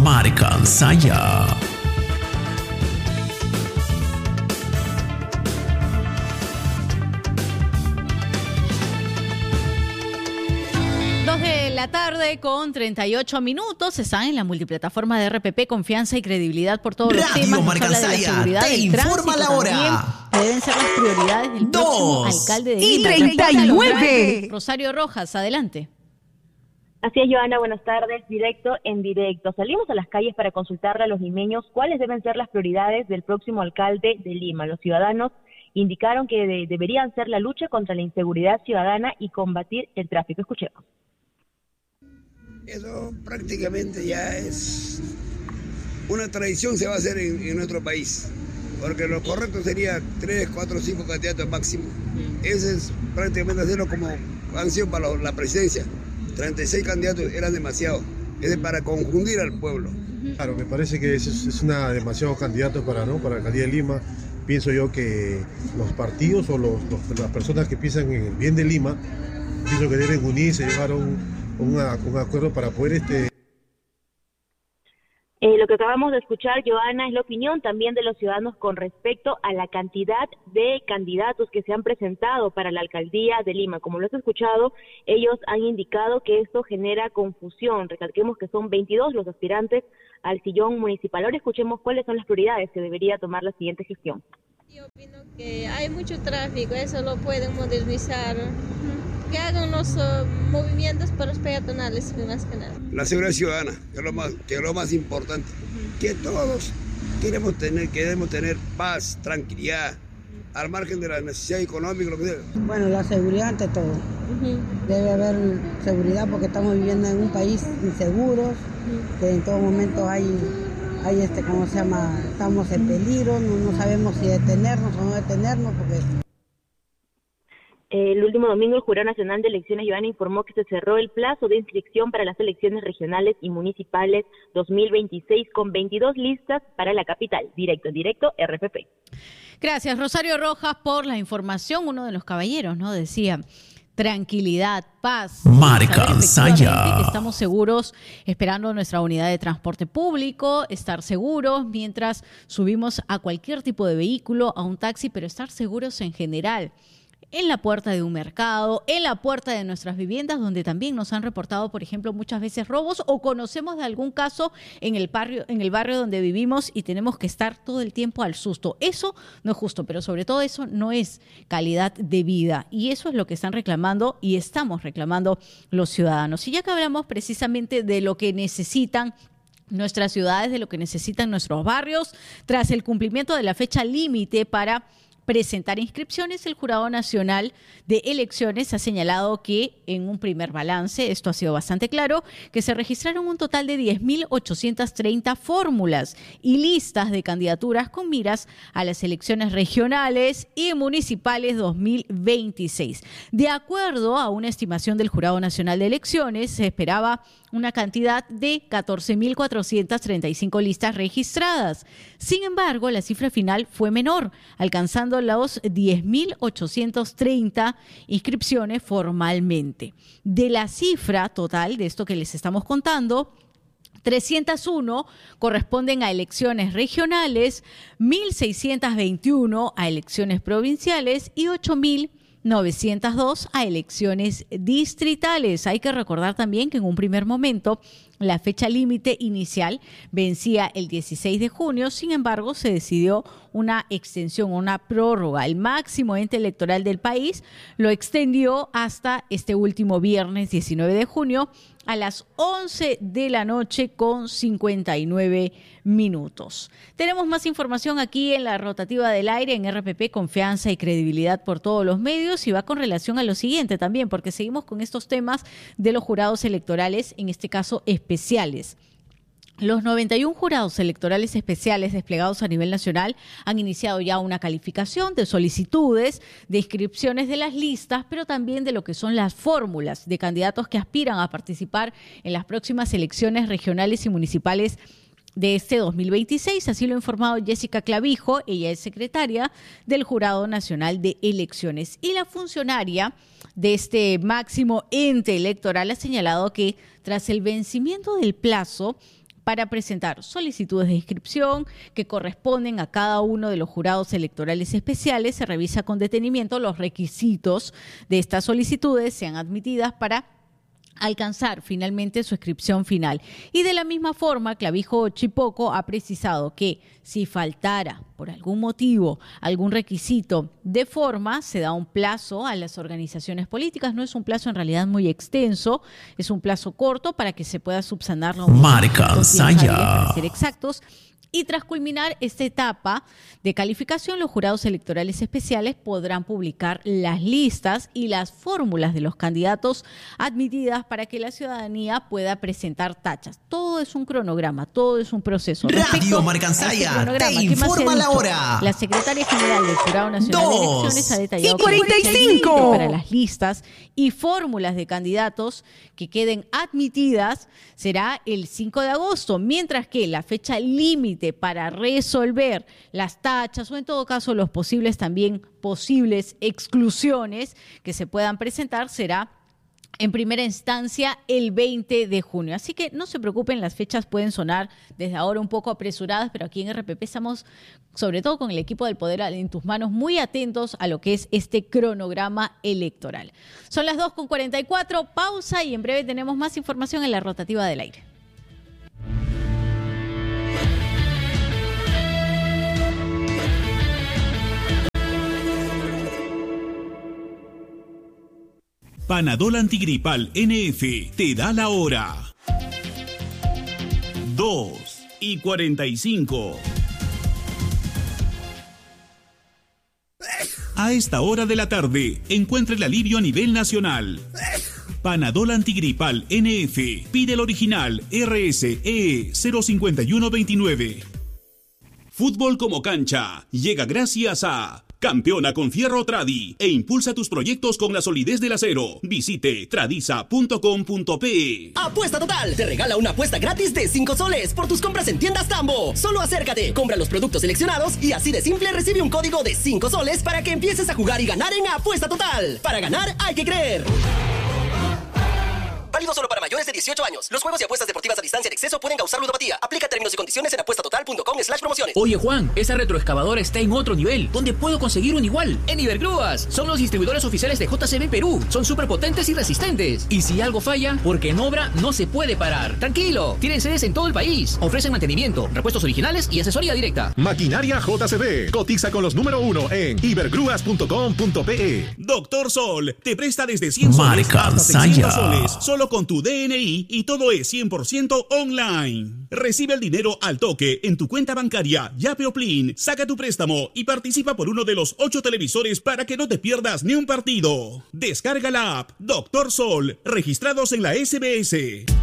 Marcansaya. La tarde con 38 minutos. Están en la multiplataforma de RPP, confianza y credibilidad por todos los temas. Marcansaya te informa la hora. Deben ser las prioridades del próximo alcalde de Lima. 2:39. Rosario Rojas, adelante. Así es, Joana, buenas tardes. Directo en directo. Salimos a las calles para consultarle a los limeños cuáles deben ser las prioridades del próximo alcalde de Lima. Los ciudadanos indicaron que deberían ser la lucha contra la inseguridad ciudadana y combatir el tráfico. Escuchemos. Eso prácticamente ya es una tradición, se va a hacer en nuestro país, porque lo correcto sería 3, 4, 5 candidatos máximo. Ese es prácticamente hacerlo como han sido para la presidencia. 36 candidatos eran demasiado. Ese es para confundir al pueblo. Claro, me parece que es una demasiados candidatos para la alcaldía de Lima. Pienso yo que los partidos o las personas que piensan en el bien de Lima, pienso que deben unirse, llevar un acuerdo para poder Lo que acabamos de escuchar, Joana, es la opinión también de los ciudadanos con respecto a la cantidad de candidatos que se han presentado para la alcaldía de Lima. Como lo has escuchado, ellos han indicado que esto genera confusión. Recalquemos que son 22 los aspirantes al sillón municipal. Ahora escuchemos cuáles son las prioridades que debería tomar la siguiente gestión. Yo opino que hay mucho tráfico, eso lo pueden modernizar. Que hagan los movimientos para los peatonales, más que nada. La seguridad ciudadana, que es lo más importante. Que todos queremos tener paz, tranquilidad, al margen de la necesidad económica, lo que sea. Bueno, la seguridad ante todo. Debe haber seguridad porque estamos viviendo en un país inseguro, que en todo momento hay estamos en peligro, no sabemos si detenernos o no detenernos, porque... El último domingo, el Jurado Nacional de Elecciones, Joana, informó que se cerró el plazo de inscripción para las elecciones regionales y municipales 2026 con 22 listas para la capital. Directo, RPP. Gracias, Rosario Rojas, por la información. Uno de los caballeros, ¿no? Decía... Tranquilidad, paz. Marcansaya. Estamos seguros esperando nuestra unidad de transporte público, estar seguros mientras subimos a cualquier tipo de vehículo, a un taxi, pero estar seguros en general. En la puerta de un mercado, en la puerta de nuestras viviendas, donde también nos han reportado, por ejemplo, muchas veces robos, o conocemos de algún caso en el barrio donde vivimos y tenemos que estar todo el tiempo al susto. Eso no es justo, pero sobre todo eso no es calidad de vida. Y eso es lo que están reclamando y estamos reclamando los ciudadanos. Y ya que hablamos precisamente de lo que necesitan nuestras ciudades, de lo que necesitan nuestros barrios, tras el cumplimiento de la fecha límite para presentar inscripciones, el Jurado Nacional de Elecciones ha señalado que en un primer balance, esto ha sido bastante claro, que se registraron un total de 10.830 fórmulas y listas de candidaturas con miras a las elecciones regionales y municipales 2026. De acuerdo a una estimación del Jurado Nacional de Elecciones, se esperaba una cantidad de 14.435 listas registradas. Sin embargo, la cifra final fue menor, alcanzando los 10.830 inscripciones formalmente. De la cifra total de esto que les estamos contando, 301 corresponden a elecciones regionales, 1.621 a elecciones provinciales y 8.902 a elecciones distritales. Hay que recordar también que en un primer momento la fecha límite inicial vencía el 16 de junio, sin embargo se decidió una extensión, una prórroga. El máximo ente electoral del país lo extendió hasta este último viernes 19 de junio a las 11 de la noche con 59 minutos. Tenemos más información aquí en la rotativa del aire en RPP, confianza y credibilidad por todos los medios, y va con relación a lo siguiente también, porque seguimos con estos temas de los jurados electorales, en este caso especiales. Los 91 jurados electorales especiales desplegados a nivel nacional han iniciado ya una calificación de solicitudes, de inscripciones de las listas, pero también de lo que son las fórmulas de candidatos que aspiran a participar en las próximas elecciones regionales y municipales de este 2026. Así lo ha informado Jessica Clavijo, ella es secretaria del Jurado Nacional de Elecciones. Y la funcionaria de este máximo ente electoral ha señalado que tras el vencimiento del plazo para presentar solicitudes de inscripción que corresponden a cada uno de los jurados electorales especiales. Se revisa con detenimiento los requisitos de estas solicitudes, sean admitidas para alcanzar finalmente su inscripción final. Y de la misma forma, Clavijo Chipoco ha precisado que si faltara por algún motivo algún requisito de forma, se da un plazo a las organizaciones políticas. No es un plazo en realidad muy extenso, es un plazo corto para que se pueda subsanar la Marca Saya. Para ser exactos. Y tras culminar esta etapa de calificación, los jurados electorales especiales podrán publicar las listas y las fórmulas de los candidatos admitidas para que la ciudadanía pueda presentar tachas. Todo es un cronograma, todo es un proceso. Radio Marcansaya te informa la hora. La secretaria general del Jurado Nacional de Elecciones ha detallado que ¡45! el límite para las listas y fórmulas de candidatos que queden admitidas será el 5 de agosto, mientras que la fecha límite para resolver las tachas o en todo caso los posibles exclusiones que se puedan presentar será en primera instancia el 20 de junio. Así que no se preocupen, las fechas pueden sonar desde ahora un poco apresuradas, pero aquí en RPP estamos, sobre todo con el equipo del Poder en tus manos, muy atentos a lo que es este cronograma electoral. Son las 2:44, pausa y en breve tenemos más información en la rotativa del aire. Panadol Antigripal NF te da la hora. 2:45. A esta hora de la tarde, encuentra el alivio a nivel nacional. Panadol Antigripal NF. Pide el original RSE 05129. Fútbol como cancha. Llega gracias a Campeona con Fierro Tradi e impulsa tus proyectos con la solidez del acero. Visite tradiza.com.pe. Apuesta Total te regala una apuesta gratis de 5 soles por tus compras en tiendas Tambo. Solo acércate, compra los productos seleccionados y así de simple recibe un código de 5 soles para que empieces a jugar y ganar en Apuesta Total. Para ganar hay que creer. Válido solo para mayores de 18 años. Los juegos y apuestas deportivas a distancia en exceso pueden causar ludopatía. Aplica términos y condiciones en apuestatotal.com/promociones. Oye Juan, esa retroexcavadora está en otro nivel. ¿Dónde puedo conseguir un igual? En Ibergrúas. Son los distribuidores oficiales de JCB Perú. Son súper potentes y resistentes. Y si algo falla, porque en obra no se puede parar. Tranquilo, tienen sedes en todo el país. Ofrecen mantenimiento, repuestos originales y asesoría directa. Maquinaria JCB. Cotiza con los número 1 en ibergrúas.com.pe. Doctor Sol te presta desde 100 soles hasta 600 soles. Solo con tu DNI y todo es 100% online. Recibe el dinero al toque en tu cuenta bancaria Yape o Plin. Saca tu préstamo y participa por uno de los 8 televisores para que no te pierdas ni un partido. Descarga la app Doctor Sol, registrados en la SBS.